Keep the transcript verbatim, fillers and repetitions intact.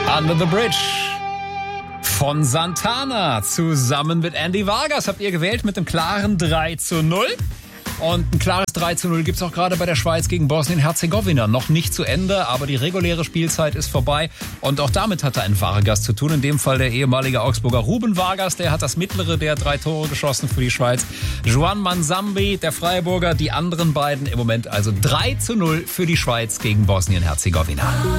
Under the Bridge von Santana zusammen mit Andy Vargas habt ihr gewählt mit einem klaren drei zu null. Und ein klares drei zu null gibt's auch gerade bei der Schweiz gegen Bosnien-Herzegowina. Noch nicht zu Ende, aber die reguläre Spielzeit ist vorbei. Und auch damit hatte ein Vargas zu tun. In dem Fall der ehemalige Augsburger Ruben Vargas. Der hat das mittlere der drei Tore geschossen für die Schweiz. Juan Manzambi, der Freiburger, die anderen beiden im Moment also drei zu null für die Schweiz gegen Bosnien-Herzegowina.